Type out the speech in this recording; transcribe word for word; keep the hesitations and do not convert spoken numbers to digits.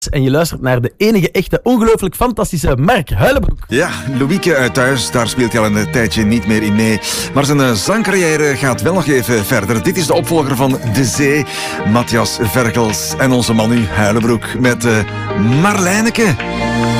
En je luistert naar de enige echte, ongelooflijk fantastische Mark Huilenbroek. Ja, Louieke uit Thuis, daar speelt hij al een tijdje niet meer in mee. Maar zijn uh, zangcarrière gaat wel nog even verder. Dit is de opvolger van De Zee, Matthias Verkels en onze man nu Huilenbroek met uh, Marlijneke.